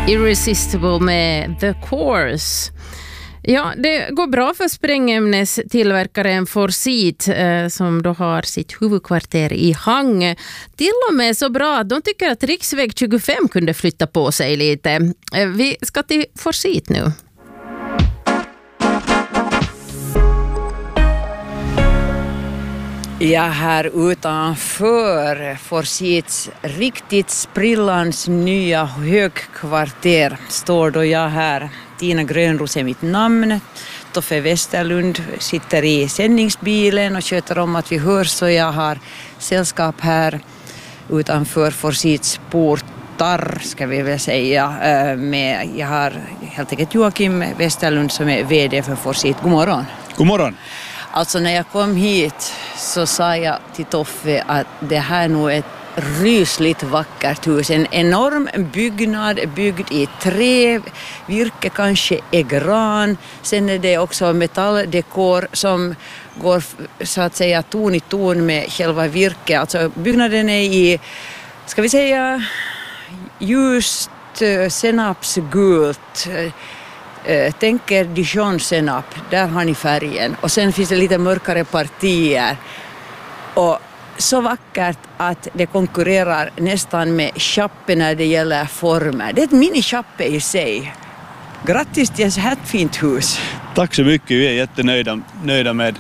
Irresistible med The Course. Ja, det går bra för sprängämnestillverkaren Forsit som då har sitt huvudkvarter i Hangö. Till och med så bra att de tycker att riksväg 25 kunde flytta på sig lite. Vi ska till Forsit nu. Ja, här utanför Forsits riktigt sprillans nya högkvarter står då jag här. Tina Grönros är mitt namn. Toffe Westerlund sitter i sändningsbilen och sköter om att vi hörs, så jag har sällskap här utanför Forsits portar, ska vi väl säga. Jag har helt enkelt Joakim Westerlund som är vd för Forsit. God morgon. God morgon. Alltså när jag kom hit så sa jag till Toffe att det här är nog ett rysligt vackert hus. En enorm byggnad byggd i trä, virke kanske är gran. Sen är det också metalldekor som går så att säga ton i ton med själva virke. Alltså byggnaden är i, ska vi säga, ljust senapsgult. Tänker Dijon-senap, där har ni färgen. Och sen finns det lite mörkare partier. Och så vackert att det konkurrerar nästan med chappe när det gäller former. Det är ett mini-chappe i sig. Grattis till ett så här fint hus. Tack så mycket, vi är jättenöjda med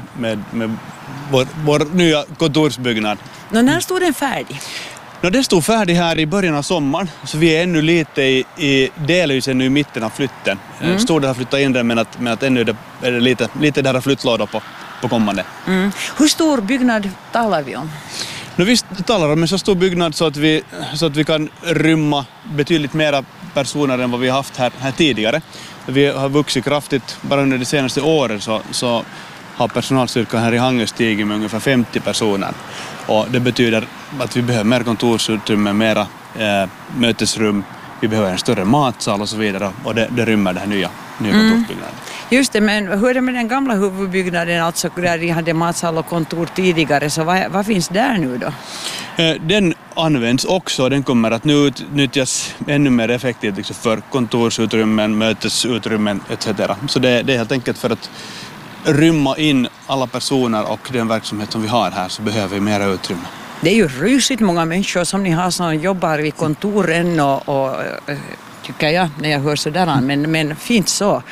vår nya kontorsbyggnad. När stod den färdig? Den stod färdig här i början av sommaren, så vi är ännu lite i delhusen nu i mitten av flytten. Stod det har flyttat in den, men att ännu är det lite där flyttlådor på kommande. Hur stor byggnad talar vi om? Vi talar om en så stor byggnad så att vi kan rymma betydligt mera personer än vad vi har haft här tidigare. Vi har vuxit kraftigt, bara under de senaste åren så har personalstyrkan här i Hangö stigit med ungefär 50 personer. Och det betyder att vi behöver mer kontorsutrymme, mera mötesrum, vi behöver en större matsal och så vidare, och det rymmer det här nya kontorsbyggnaden. Just det, men hur är det med den gamla huvudbyggnaden, alltså där vi hade matsal och kontor tidigare, så vad finns där nu då? Den används också, den kommer att nu utnyttjas ännu mer effektivt för kontorsutrymmen, mötesutrymmen etc. Så det är helt enkelt för att rymma in alla personer och den verksamhet som vi har här, så behöver vi mera utrymme. Det är ju rysligt många människor som ni har som jobbar vid kontoren och tycker jag när jag hör sådär, men fint så.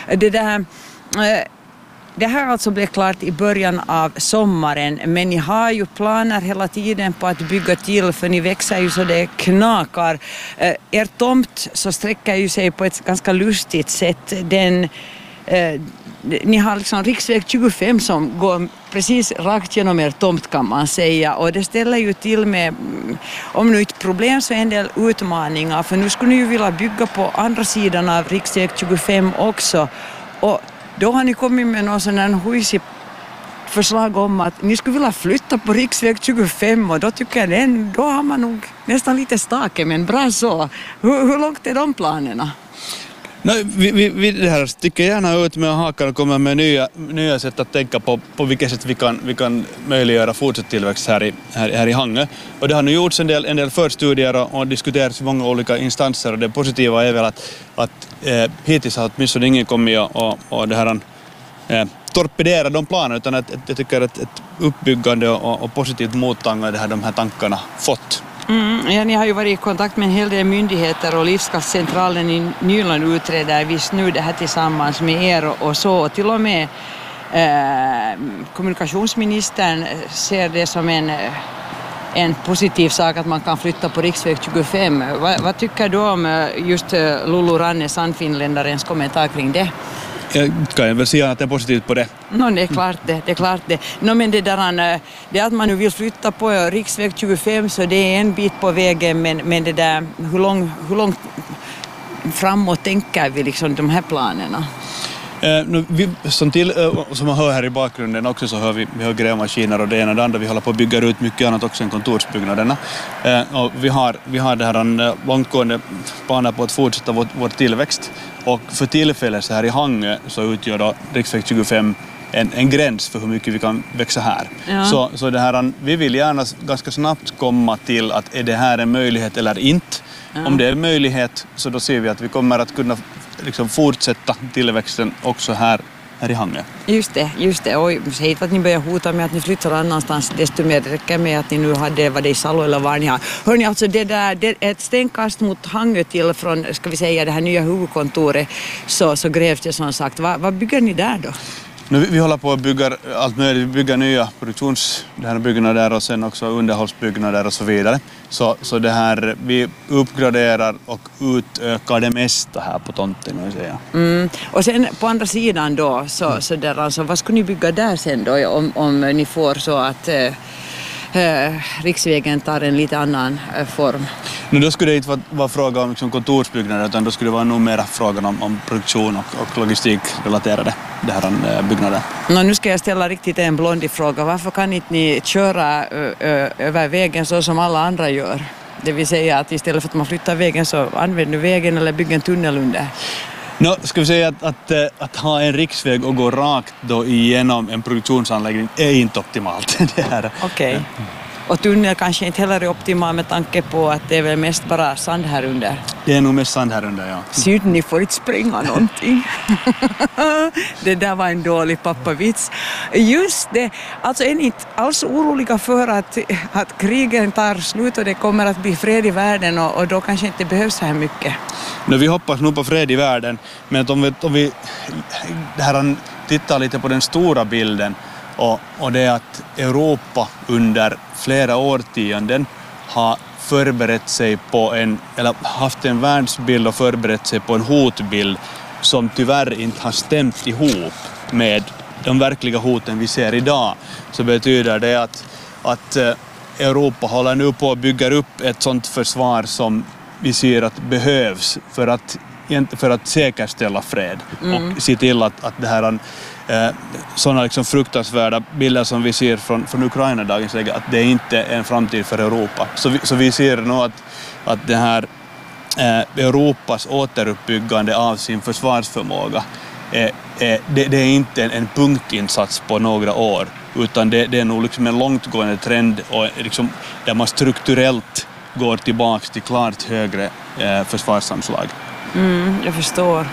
Det här alltså blev klart i början av sommaren, men ni har ju planer hela tiden på att bygga till, för ni växer ju så det knakar. Er tomt så sträcker ju sig på ett ganska lustigt sätt. Ni har liksom riksväg 25 som går precis rakt genom er tomt, kan man säga, och det ställer ju till med, om nu ett problem så en del utmaningar, för nu skulle ni ju vilja bygga på andra sidan av riksväg 25 också, och då har ni kommit med någon sån här hujsig förslag om att ni skulle vilja flytta på riksväg 25, och då tycker jag då har man nog nästan lite stake, men bra så. Hur långt är de planerna? Nej, vi det här sticker gärna ut med hakan och kommer med nya sätt att tänka på vilket sätt vi kan möjliggöra fortsatt tillväxt här i Hangö. Och det har nu gjorts en del förstudier och diskuterats i många olika instanser, och det positiva är väl att hittills har åtminstone ingen kommit och det här torpedera de planerna, utan att jag tycker att ett uppbyggande och positivt mottagande de här tankarna fått. Ja, ni har ju varit i kontakt med en hel del myndigheter, och Livskraftscentralen i Nyland utreder visst nu det här tillsammans med er och så. Och till och med kommunikationsministern ser det som en positiv sak att man kan flytta på riksväg 25. Vad tycker du om just Lulu Ranne, Sannfinländarens kommentar kring det? Jag kan väl säga att det är positivt på det. Det är klart det. Men det att man nu vill flytta på riksväg 25, så det är en bit på vägen, men det där, hur långt framåt tänker vi liksom de här planerna? Som man hör här i bakgrunden också, så hör vi hör grävmaskiner och det ena och det andra. Vi håller på att bygga ut mycket annat också än kontorsbyggnaderna. Och vi har det här långtgående planer på att fortsätta vår tillväxt. Och för tillfället så här i Hangö så utgör då riksväg 25 en gräns för hur mycket vi kan växa här. Ja. Så det här, vi vill gärna ganska snabbt komma till att är det här en möjlighet eller inte. om det är möjlighet så då ser vi att vi kommer att kunna liksom fortsätta tillväxten också här i Hangö. Just det. Och säg inte att ni börjar hota med att ni flyttar annanstans, desto mer räcker med att ni nu hade vad det i Salo eller var ni har. Hörrni, alltså det är ett stenkast mot Hangö till från, ska vi säga, det här nya huvudkontoret, så grävs det som sagt. Vad bygger ni där då? Vi håller på att bygga allt möjligt. Vi bygger nya byggnader och sen också underhållsbyggnader och så vidare. Så det här, vi uppgraderar och utökar det mesta här på tomten. Och sen på andra sidan då, så där, alltså, vad ska ni bygga där sen då om ni får så att riksvägen tar en lite annan form? Då skulle det inte vara fråga om liksom kontorsbyggnader, utan då skulle det vara nog mera frågan om produktion och logistikrelaterade byggnader. Nu ska jag ställa riktigt en blondig fråga. Varför kan inte ni köra över vägen så som alla andra gör? Det vill säga att istället för att man flyttar vägen så använder vägen eller bygger en tunnel under. Ska vi säga att ha en riksväg och gå rakt då igenom en produktionsanläggning är inte optimalt. Okej. Och tunnel kanske inte heller är optimal med tanke på att det är väl mest bara sand här under. Det är nog mest sand här under, ja. Synd, ni får inte spränga någonting. Det där var en dålig pappavits. Just det, alltså är ni inte alls oroliga för att krigen tar slut och det kommer att bli fred i världen och då kanske inte behövs så här mycket? Vi hoppas nog på fred i världen, men om vi tittar lite på den stora bilden och det är att Europa under flera årtionden har förberett sig på eller haft en världsbild och förberett sig på en hotbild som tyvärr inte har stämt ihop med de verkliga hoten vi ser idag, så betyder det att Europa håller nu på att bygga upp ett sådant försvar som vi ser att behövs för att säkerställa fred och se till att det här sådana liksom fruktansvärda bilder som vi ser från Ukraina dagens läge, att det inte är en framtid för Europa. Så vi ser nog att det här Europas återuppbyggande av sin försvarsförmåga det är inte en punktinsats på några år, utan det är nog liksom en långtgående trend och liksom där man strukturellt går tillbaka till klart högre försvarsanslag. Jag förstår.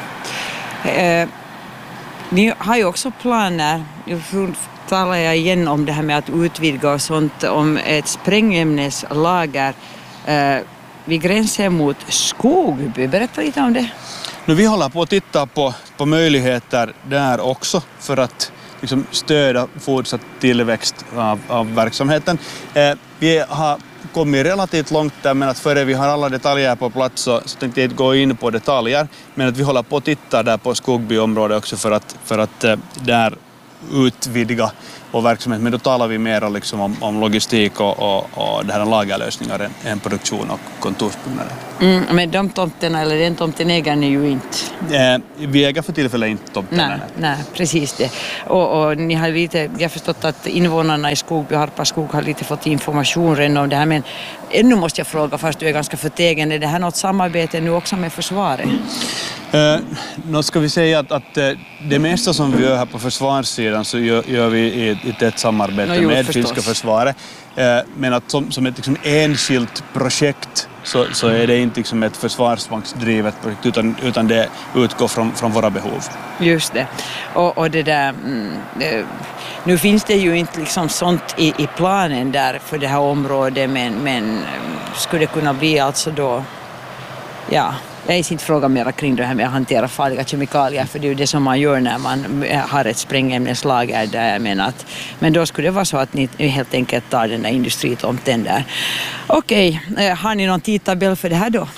Ni har ju också planer, nu talar jag igen om det här med att utvidga och sånt, om ett sprängämneslager vid gränsen mot Skogby. Berätta lite om det. Vi håller på att titta på möjligheter där också för att liksom stödja fortsatt tillväxt av verksamheten. Vi har kommit relativt långt där, men att före vi har alla detaljer på plats så tänkte jag inte gå in på detaljer, men att vi håller på att titta där på Skogbyområdet också för att där utvidga vår verksamhet, men då talar vi mer liksom om logistik och det här lagerlösningar än produktion och kontorsbyggnader. Men de tomterna eller den tomten äger ni ju inte. Vi äger för tillfället inte tomterna. Nej, precis det. Och ni har lite, jag har förstått att invånarna i Skogby och Harpaskog har lite fått information redan om det här, men ännu måste jag fråga, fast du är ganska förtegen, är det här något samarbete nu också med försvaret? Nu ska vi säga att det mesta som vi gör här på försvarssidan så gör vi i ett samarbete med finska försvaret. Men att som ett liksom enskilt projekt så är det inte liksom ett försvarsvagnsdrivet projekt, utan det utgår från våra behov. Just det. Och det där, nu finns det ju inte liksom sånt i planen där för det här området, men skulle det kunna bli alltså då, ja. Jag är inte fråga mer kring det här med att hantera farliga kemikalier, för det är ju det som man gör när man har ett sprängämneslager där, men då skulle det vara så att ni helt enkelt tar den där industritomten där. Okej, har ni någon tidtabell för det här då?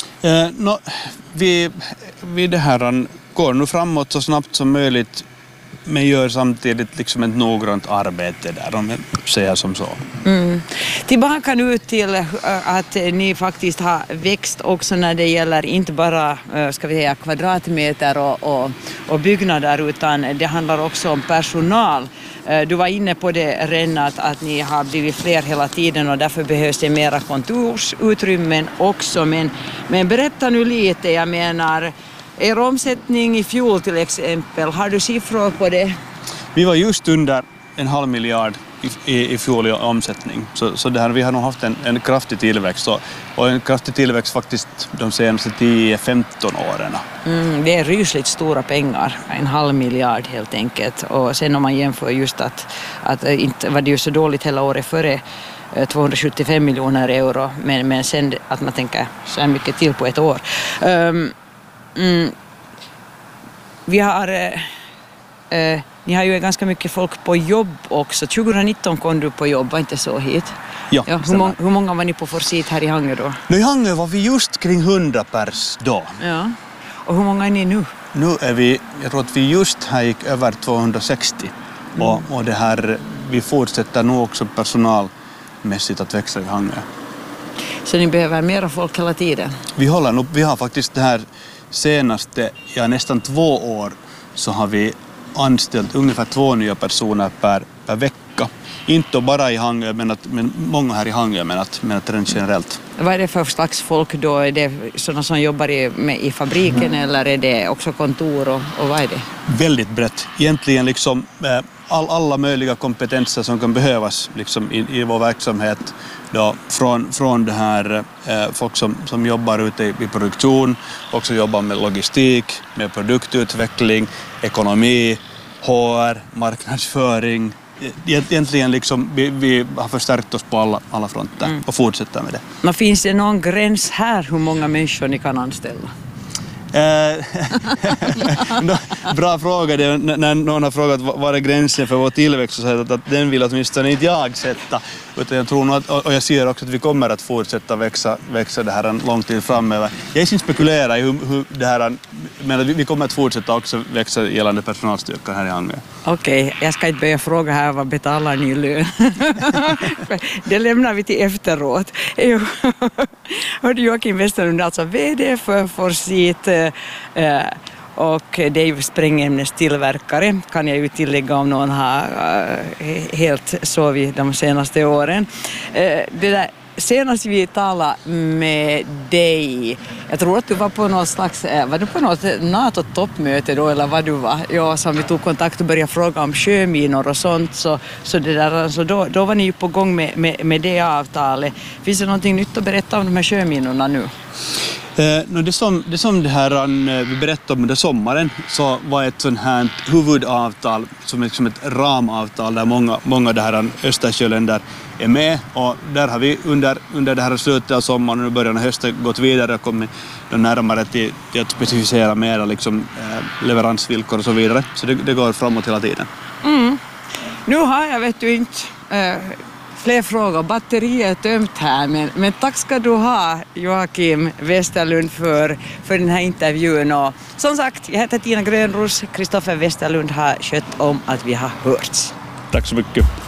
Vi det här går nu framåt så snabbt som möjligt, men gör samtidigt liksom ett noggrant arbete där, om jag säger som så. Tillbaka nu till att ni faktiskt har växt också när det gäller inte bara ska vi säga kvadratmeter och byggnader, utan det handlar också om personal. Du var inne på det redan att ni har blivit fler hela tiden och därför behövs det mera kontorsutrymmen också, men berätta nu lite, jag menar er omsättning i fjol till exempel, har du siffror på det? Vi var just under 500 miljoner i fjol i omsättning. Så det här, vi har nog haft en kraftig tillväxt och en kraftig tillväxt faktiskt de senaste 10-15 åren. Det är rysligt stora pengar, 500 miljoner helt enkelt. Och sen om man jämför just att inte var det ju så dåligt hela året före 275 miljoner euro, men sen att man tänker så här mycket till på ett år. Vi har... ni har ju ganska mycket folk på jobb också. 2019 kom du på jobb, var inte så hit? Ja, hur många var ni på Forsit här i Hangö då? I Hangö var vi just kring 100 pers då. Ja. Och hur många är ni nu? Nu är vi, jag tror att vi just här gick över 260. Och det här, vi fortsätter nog också personalmässigt att växa i Hangö. Så ni behöver mera folk hela tiden? Vi har faktiskt det här senaste, nästan 2 år så har vi anställt ungefär 2 nya personer per vecka. Inte bara i Hangö, men många här i Hangö, men att rent generellt. Vad är det för slags folk då? Är det sådana som jobbar i fabriken eller är det också kontor och vad är det? Väldigt brett. Egentligen liksom alla möjliga kompetenser som kan behövas liksom i vår verksamhet. Då, från det här folk som jobbar ute i produktion, också jobbar med logistik, med produktutveckling, ekonomi, HR, marknadsföring. Egentligen liksom, vi har förstärkt oss på alla fronter och fortsätter med det. Men finns det någon gräns här hur många människor ni kan anställa? Bra fråga. När någon har frågat vad är gränsen för vår tillväxt så säger att den vill åtminstone inte jag sätta. Utan jag tror nog och jag ser också att vi kommer att fortsätta växa det här en lång tid framöver. Jag syns spekulera i hur det här, men vi kommer att fortsätta också växa gällande personalstyrkan här i Hangö. Okej, jag ska inte börja fråga här vad betalar ni lön. Det lämnar vi till efteråt. Hörde Joakim Westerlund, alltså vd för Forsit och det är ju sprängämnestillverkare, kan jag ju tillägga om någon har helt sovit de senaste åren. Det där, senast vi talade med dig, jag tror att du var på något slags, var du på något NATO-toppmöte då eller vad du var? Ja, som vi tog kontakt och började fråga om sjöminor och sånt, så det där, alltså då var ni ju på gång med det avtalet. Finns det någonting nytt att berätta om de här sjöminorna nu? Det som det här vi berättade om under sommaren så var ett sånt här huvudavtal som liksom ett ramavtal där många det här Östersjöländer är med, och där har vi under det här slutet av sommaren och början av hösten gått vidare och kommit närmare till att specificera mera liksom, leveransvillkor och så vidare, så det går framåt hela tiden. Nu har jag vet du inte fler frågor, batteriet är tömt här, men tack ska du ha Joakim Westerlund för den här intervjun, och som sagt, jag heter Tina Grönros, Kristoffer Westerlund har skött om att vi har hörts. Tack så mycket.